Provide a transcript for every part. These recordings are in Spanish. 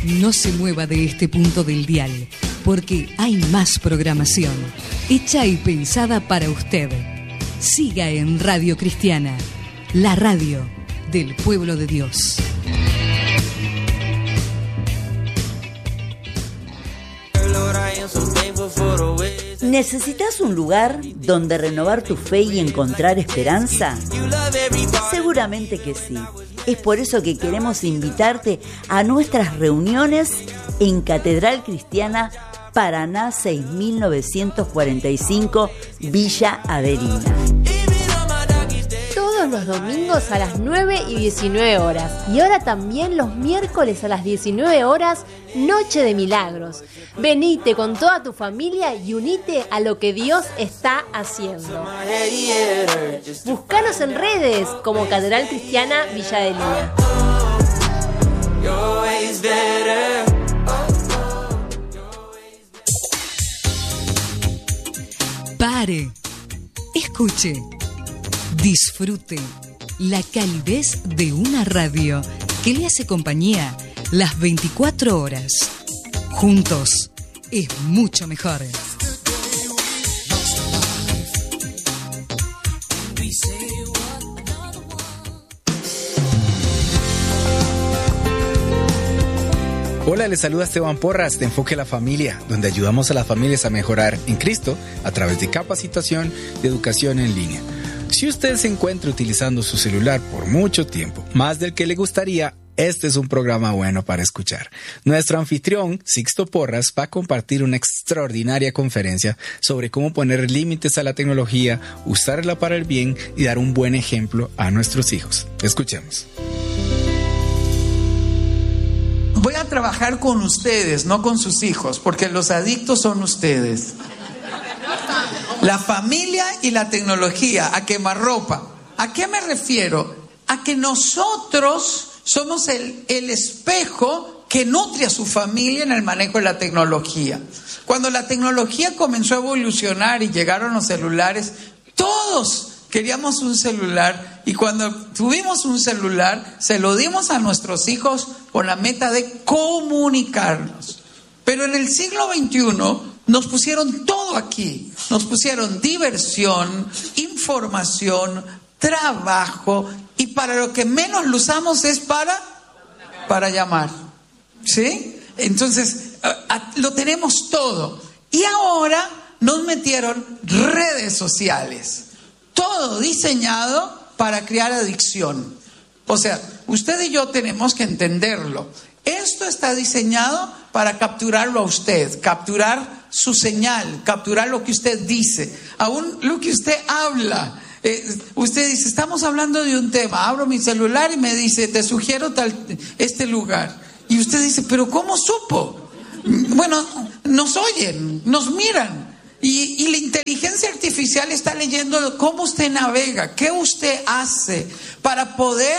No se mueva de este punto del dial, porque hay más programación, hecha y pensada para usted. Siga en Radio Cristiana, la radio del pueblo de Dios. ¿Necesitas un lugar donde renovar tu fe y encontrar esperanza? Seguramente que sí. Es por eso que queremos invitarte a nuestras reuniones en Catedral Cristiana Paraná 6945, Villa Averina. Todos los domingos a las 9 y 19 horas. Y ahora también los miércoles a las 19 horas, Noche de Milagros. Venite con toda tu familia y unite a lo que Dios está haciendo. Búscanos en redes como Catedral Cristiana Villa Adelina. Pare, escuche, disfrute la calidez de una radio que le hace compañía las 24 horas. Juntos es mucho mejor. Hola, les saluda Esteban Porras de Enfoque a la Familia, donde ayudamos a las familias a mejorar en Cristo a través de capacitación y educación en línea. Si usted se encuentra utilizando su celular por mucho tiempo, más del que le gustaría, este es un programa bueno para escuchar. Nuestro anfitrión, Sixto Porras, va a compartir una extraordinaria conferencia sobre cómo poner límites a la tecnología, usarla para el bien y dar un buen ejemplo a nuestros hijos. Escuchemos. Voy a trabajar con ustedes, no con sus hijos, porque los adictos son ustedes. La familia y la tecnología, a quemarropa. ¿A qué me refiero? A que nosotros somos el espejo que nutre a su familia en el manejo de la tecnología. Cuando la tecnología comenzó a evolucionar y llegaron los celulares, todos queríamos un celular, y cuando tuvimos un celular, se lo dimos a nuestros hijos con la meta de comunicarnos. Pero en el siglo XXI nos pusieron todo aquí. Nos pusieron diversión, información, trabajo, y para lo que menos lo usamos es para llamar. ¿Sí? Entonces, lo tenemos todo. Y ahora nos metieron redes sociales. Todo diseñado para crear adicción. O sea, usted y yo tenemos que entenderlo. Esto está diseñado para capturarlo a usted, capturar su señal, capturar lo que usted dice, aún lo que usted habla. Usted dice, estamos hablando de un tema, abro mi celular y me dice, te sugiero este lugar. Y usted dice, pero ¿cómo supo? Bueno, nos oyen, nos miran. Y la inteligencia artificial está leyendo cómo usted navega, qué usted hace, para poder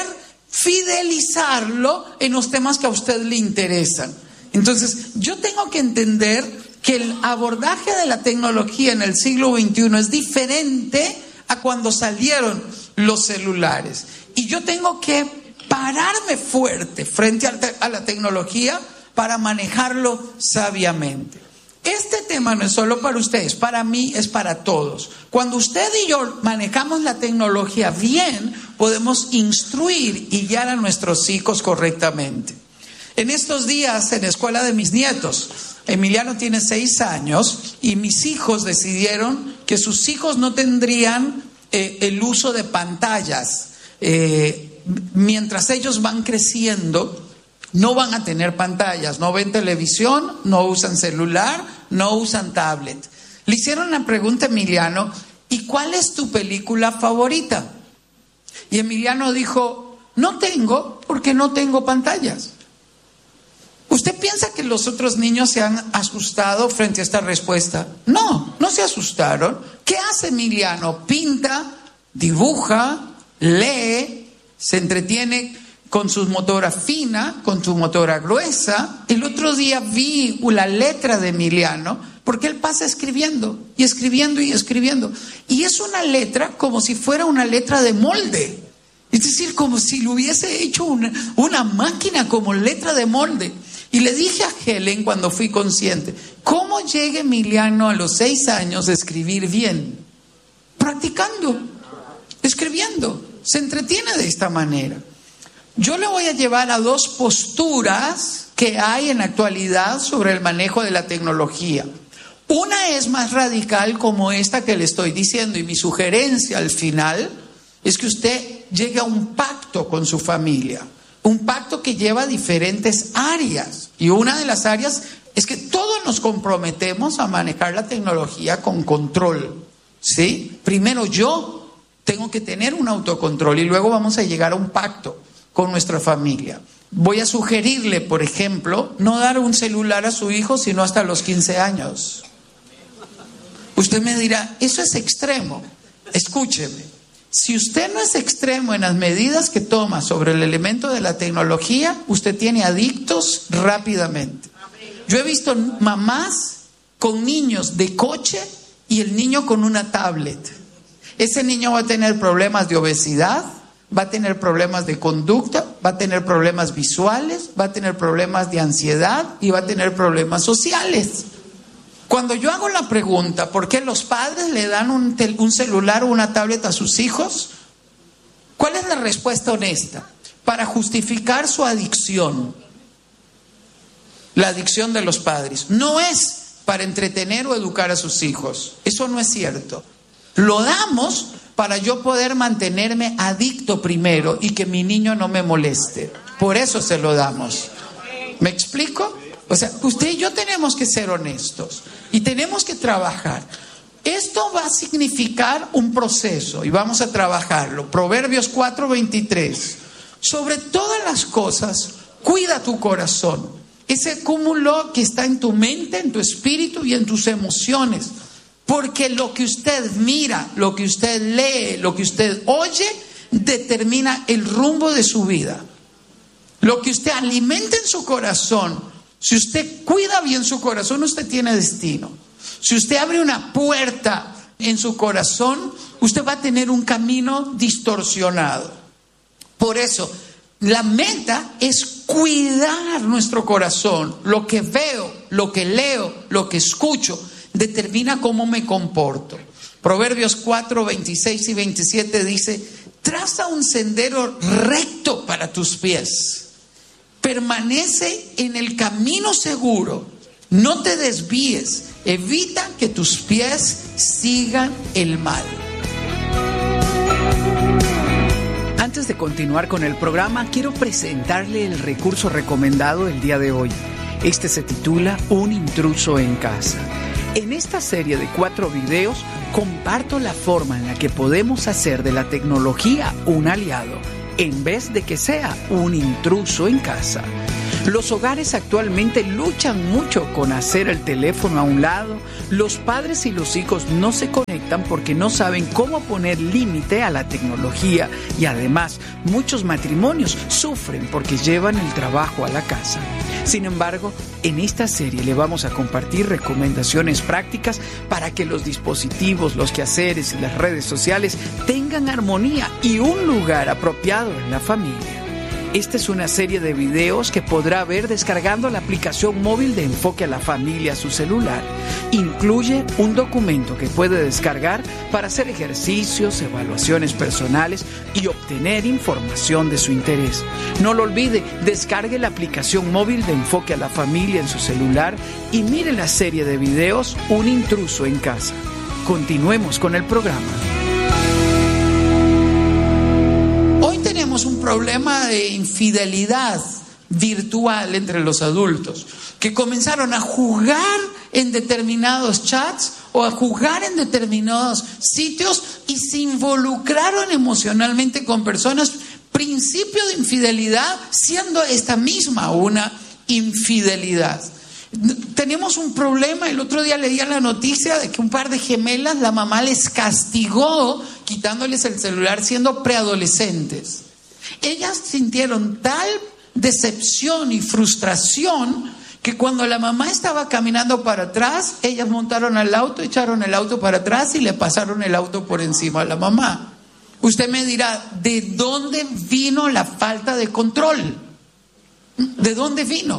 fidelizarlo en los temas que a usted le interesan. Entonces, yo tengo que entender que el abordaje de la tecnología en el siglo XXI es diferente a cuando salieron los celulares. Y yo tengo que pararme fuerte frente a la tecnología para manejarlo sabiamente. Este tema no es solo para ustedes, para mí es para todos. Cuando usted y yo manejamos la tecnología bien, podemos instruir y guiar a nuestros hijos correctamente. En estos días, en la escuela de mis nietos, Emiliano tiene 6 años y mis hijos decidieron que sus hijos no tendrían el uso de pantallas. Mientras ellos van creciendo, no van a tener pantallas, no ven televisión, no usan celular, no usan tablet. Le hicieron una pregunta a Emiliano, ¿y cuál es tu película favorita? Y Emiliano dijo, no tengo, porque no tengo pantallas. ¿Usted piensa que los otros niños se han asustado frente a esta respuesta? No, no se asustaron. ¿Qué hace Emiliano? Pinta, dibuja, lee, se entretiene con su motora fina, con su motora gruesa. El otro día vi la letra de Emiliano, porque él pasa escribiendo, y escribiendo, y escribiendo. Y es una letra como si fuera una letra de molde. Es decir, como si lo hubiese hecho una máquina como letra de molde. Y le dije a Helen cuando fui consciente, ¿cómo llega Emiliano a los 6 años a escribir bien? Practicando, escribiendo, se entretiene de esta manera. Yo le voy a llevar a 2 posturas que hay en la actualidad sobre el manejo de la tecnología. Una es más radical, como esta que le estoy diciendo, y mi sugerencia al final es que usted llegue a un pacto con su familia, un pacto que lleva diferentes áreas, y una de las áreas es que todos nos comprometemos a manejar la tecnología con control, ¿sí? Primero yo tengo que tener un autocontrol y luego vamos a llegar a un pacto con nuestra familia. Voy a sugerirle, por ejemplo, no dar un celular a su hijo sino hasta los 15 años. Usted me dirá, eso es extremo. Escúcheme, si usted no es extremo en las medidas que toma sobre el elemento de la tecnología, usted tiene adictos rápidamente. Yo he visto mamás con niños de coche y el niño con una tablet. Ese niño va a tener problemas de obesidad, va a tener problemas de conducta, va a tener problemas visuales, va a tener problemas de ansiedad y va a tener problemas sociales. Cuando yo hago la pregunta, ¿por qué los padres le dan un celular o una tablet a sus hijos? ¿Cuál es la respuesta honesta? Para justificar su adicción. La adicción de los padres. No es para entretener o educar a sus hijos. Eso no es cierto. Lo damos para yo poder mantenerme adicto primero y que mi niño no me moleste. Por eso se lo damos. ¿Me explico? O sea, usted y yo tenemos que ser honestos y tenemos que trabajar. Esto va a significar un proceso y vamos a trabajarlo. Proverbios 4:23. Sobre todas las cosas, cuida tu corazón. Ese cúmulo que está en tu mente, en tu espíritu y en tus emociones. Porque lo que usted mira, lo que usted lee, lo que usted oye, determina el rumbo de su vida. Lo que usted alimenta en su corazón. Si usted cuida bien su corazón, usted tiene destino. Si usted abre una puerta en su corazón, usted va a tener un camino distorsionado. Por eso, la meta es cuidar nuestro corazón. Lo que veo, lo que leo, lo que escucho, determina cómo me comporto. Proverbios 4, 26 y 27 dice, traza un sendero recto para tus pies. Permanece en el camino seguro, no te desvíes, evita que tus pies sigan el mal. Antes de continuar con el programa, quiero presentarle el recurso recomendado el día de hoy. Este se titula Un intruso en casa. En esta serie de 4 videos comparto la forma en la que podemos hacer de la tecnología un aliado, en vez de que sea un intruso en casa. Los hogares actualmente luchan mucho con hacer el teléfono a un lado. Los padres y los hijos no se conectan porque no saben cómo poner límite a la tecnología y además muchos matrimonios sufren porque llevan el trabajo a la casa. Sin embargo, en esta serie le vamos a compartir recomendaciones prácticas para que los dispositivos, los quehaceres y las redes sociales tengan armonía y un lugar apropiado en la familia. Esta es una serie de videos que podrá ver descargando la aplicación móvil de Enfoque a la Familia a su celular. Incluye un documento que puede descargar para hacer ejercicios, evaluaciones personales y obtener información de su interés. No lo olvide, descargue la aplicación móvil de Enfoque a la Familia en su celular y mire la serie de videos Un intruso en casa. Continuemos con el programa. Un problema de infidelidad virtual entre los adultos que comenzaron a jugar en determinados chats o a jugar en determinados sitios y se involucraron emocionalmente con personas. Principio de infidelidad, siendo esta misma una infidelidad. Tenemos un problema. El otro día leía la noticia de que un par de gemelas, la mamá les castigó quitándoles el celular siendo preadolescentes. Ellas sintieron tal decepción y frustración que cuando la mamá estaba caminando para atrás, ellas montaron al auto, echaron el auto para atrás y le pasaron el auto por encima a la mamá. Usted me dirá, ¿de dónde vino la falta de control? ¿De dónde vino?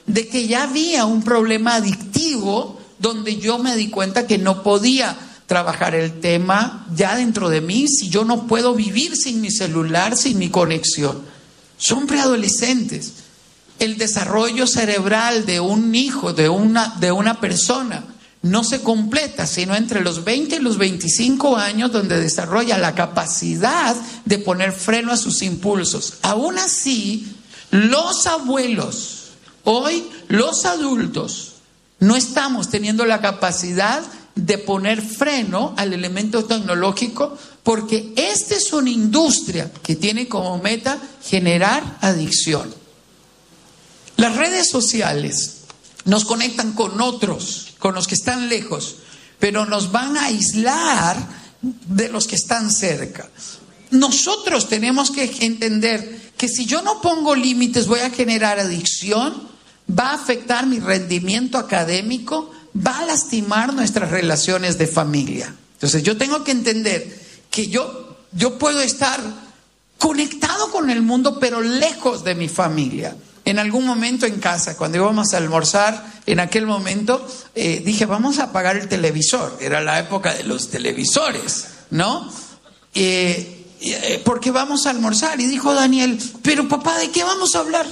de que ya había un problema adictivo donde yo me di cuenta que no podía trabajar el tema ya dentro de mí si yo no puedo vivir sin mi celular, sin mi conexión. Son preadolescentes. El desarrollo cerebral de un hijo, de una persona, no se completa sino entre los 20 y los 25 años, donde desarrolla la capacidad de poner freno a sus impulsos. Aún así, los abuelos, hoy los adultos, no estamos teniendo la capacidad de poner freno al elemento tecnológico, porque esta es una industria que tiene como meta generar adicción. Las redes sociales nos conectan con otros, con los que están lejos, pero nos van a aislar de los que están cerca. Nosotros tenemos que entender que si yo no pongo límites voy a generar adicción, va a afectar mi rendimiento académico, va a lastimar nuestras relaciones de familia. Entonces yo tengo que entender que yo puedo estar conectado con el mundo, pero lejos de mi familia. En algún momento en casa, cuando íbamos a almorzar, en aquel momento dije, vamos a apagar el televisor. Era la época de los televisores, ¿no? Porque vamos a almorzar. Y dijo Daniel, pero papá, ¿de qué vamos a hablar?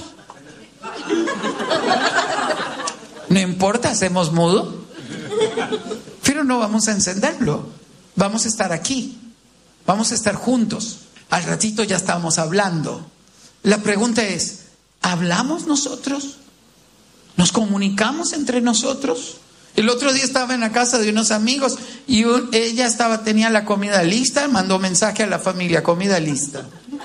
No importa, hacemos mudo, pero no vamos a encenderlo. Vamos a estar aquí, vamos a estar juntos. Al ratito ya estamos hablando. La pregunta es, ¿hablamos nosotros? ¿Nos comunicamos entre nosotros? El otro día estaba en la casa de unos amigos y ella tenía la comida lista, mandó mensaje a la familia, comida lista.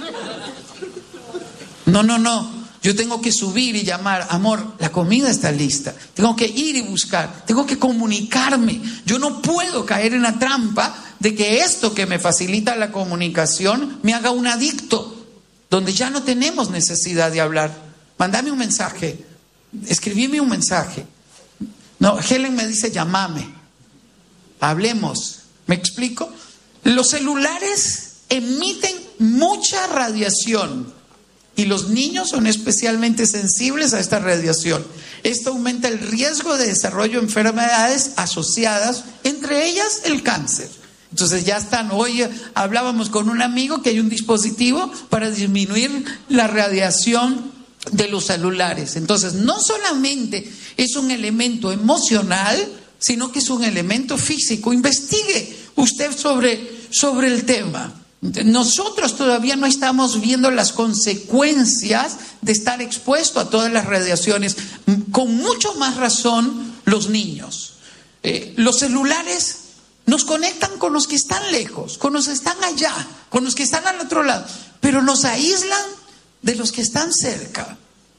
No. Yo tengo que subir y llamar, amor, la comida está lista. Tengo que ir y buscar, tengo que comunicarme. Yo no puedo caer en la trampa de que esto que me facilita la comunicación me haga un adicto, donde ya no tenemos necesidad de hablar. Mándame un mensaje, escribime un mensaje. No, Helen me dice, llámame, hablemos. ¿Me explico? Los celulares emiten mucha radiación. Y los niños son especialmente sensibles a esta radiación. Esto aumenta el riesgo de desarrollo de enfermedades asociadas, entre ellas el cáncer. Entonces ya están, hoy hablábamos con un amigo que hay un dispositivo para disminuir la radiación de los celulares. Entonces no solamente es un elemento emocional, sino que es un elemento físico. Investigue usted sobre el tema. Nosotros todavía no estamos viendo las consecuencias de estar expuesto a todas las radiaciones, con mucho más razón los niños. Los celulares nos conectan con los que están lejos, con los que están allá, con los que están al otro lado, pero nos aíslan de los que están cerca.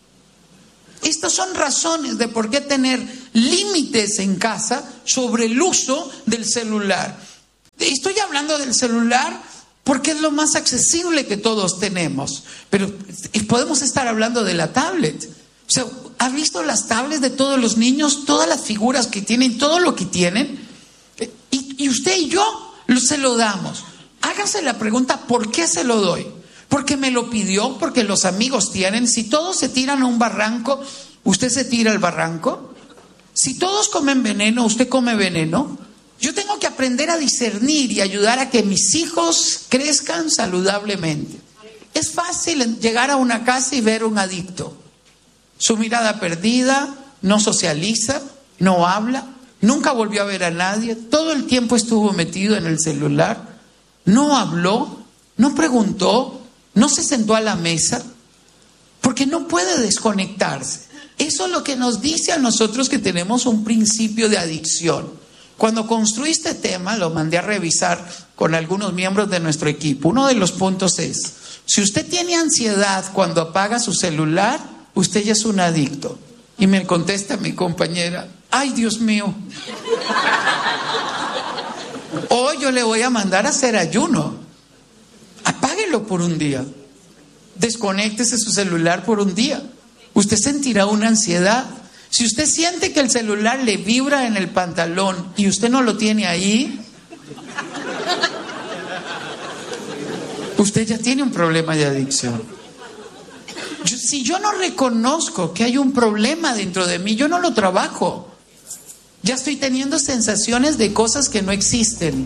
Estas son razones de por qué tener límites en casa sobre el uso del celular. Estoy hablando del celular porque es lo más accesible que todos tenemos. Pero podemos estar hablando de la tablet. O sea, ¿ha visto las tablets de todos los niños? Todas las figuras que tienen, todo lo que tienen. Y usted y yo se lo damos. Hágase la pregunta, ¿por qué se lo doy? ¿Porque me lo pidió? ¿Porque los amigos tienen? Si todos se tiran a un barranco, ¿usted se tira al barranco? Si todos comen veneno, ¿usted come veneno? Yo tengo que aprender a discernir y ayudar a que mis hijos crezcan saludablemente. Es fácil llegar a una casa y ver un adicto. Su mirada perdida, no socializa, no habla, nunca volvió a ver a nadie, todo el tiempo estuvo metido en el celular, no habló, no preguntó, no se sentó a la mesa, porque no puede desconectarse. Eso es lo que nos dice a nosotros que tenemos un principio de adicción. Cuando construí este tema, lo mandé a revisar con algunos miembros de nuestro equipo. Uno de los puntos es, si usted tiene ansiedad cuando apaga su celular, usted ya es un adicto. Y me contesta mi compañera, ¡ay, Dios mío! Hoy yo le voy a mandar a hacer ayuno. Apáguelo por un día. Desconéctese su celular por un día. Usted sentirá una ansiedad. Si usted siente que el celular le vibra en el pantalón y usted no lo tiene ahí, usted ya tiene un problema de adicción. si yo no reconozco que hay un problema dentro de mí, yo no lo trabajo. Ya estoy teniendo sensaciones de cosas que no existen.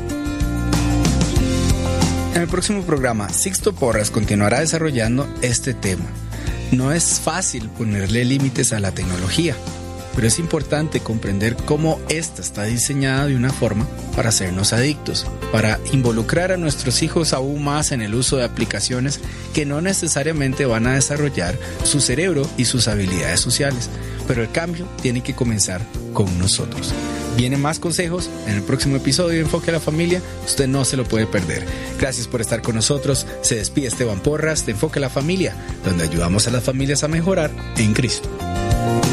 En el próximo programa, Sixto Porras continuará desarrollando este tema. No es fácil ponerle límites a la tecnología, pero es importante comprender cómo esta está diseñada de una forma para hacernos adictos, para involucrar a nuestros hijos aún más en el uso de aplicaciones que no necesariamente van a desarrollar su cerebro y sus habilidades sociales. Pero el cambio tiene que comenzar con nosotros. Vienen más consejos en el próximo episodio de Enfoque a la Familia. Usted no se lo puede perder. Gracias por estar con nosotros. Se despide Esteban Porras de Enfoque a la Familia, donde ayudamos a las familias a mejorar en Cristo.